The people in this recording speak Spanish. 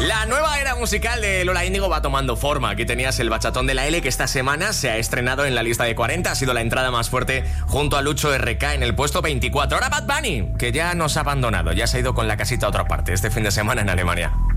La nueva era musical de Lola Índigo va tomando forma. Aquí tenías el bachatón de la L, que esta semana se ha estrenado en la lista de 40. Ha sido la entrada más fuerte junto a Lucho RK en el puesto 24. Ahora Bad Bunny, que ya nos ha abandonado, ya se ha ido con la casita a otra parte este fin de semana en Alemania.